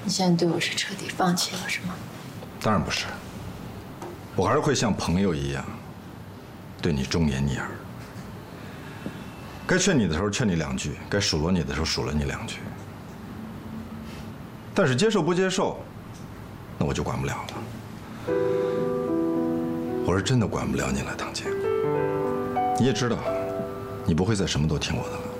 你现在对我是彻底放弃了，是吗？ 当然不是，我还是会像朋友一样，对你忠言逆耳。该劝你的时候劝你2句，该数落你的时候数落你2句。但是接受不接受，那我就管不了了。我是真的管不了你了，唐姐。你也知道，你不会再什么都听我的了。